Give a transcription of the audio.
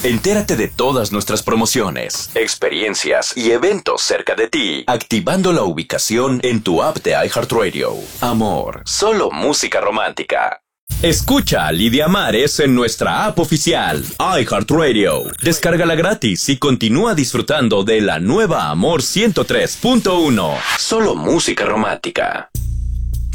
Entérate de todas nuestras promociones, experiencias y eventos cerca de ti, activando la ubicación en tu app de iHeartRadio. Amor, solo música romántica. Escucha a Lidia Mares en nuestra app oficial, iHeartRadio. Descárgala gratis y continúa disfrutando de la nueva Amor 103.1. Solo música romántica.